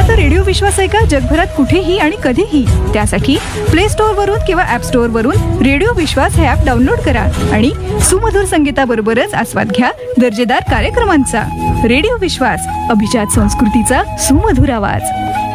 फक्त रेडिओ विश्वास आहे का जगभरात कुठेही आणि कधीही? त्यासाठी प्ले स्टोअर वरून किंवा ऍप स्टोअर वरून रेडिओ विश्वास हे ऍप डाउनलोड करा आणि सुमधुर संगीताबरोबरच आस्वाद घ्या दर्जेदार कार्यक्रमांचा. रेडिओ विश्वास, अभिजात संस्कृतीचा सुमधुर आवाज.